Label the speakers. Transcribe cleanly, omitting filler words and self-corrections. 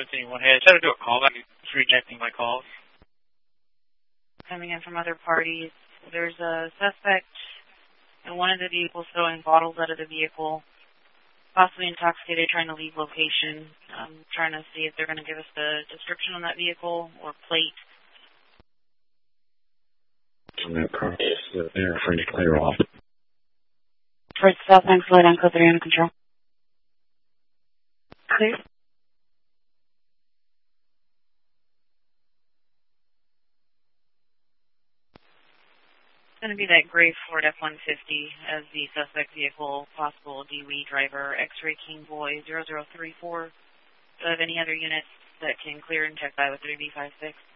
Speaker 1: anyone had. I tried to do a callback. It's rejecting my calls.
Speaker 2: Coming in from other parties. There's a suspect in one of the vehicles throwing bottles out of the vehicle, possibly intoxicated, trying to leave location. I'm trying to see if they're going to give us the description on that vehicle or plate.
Speaker 3: On that car, they're afraid to clear off.
Speaker 2: First South Bank, Floyd on code 3 under control. Clear. It's going to be that gray Ford F-150 as the suspect vehicle, possible DWE driver, X-Ray King Boy 0034. Do I have any other units that can clear and check by with 3B56?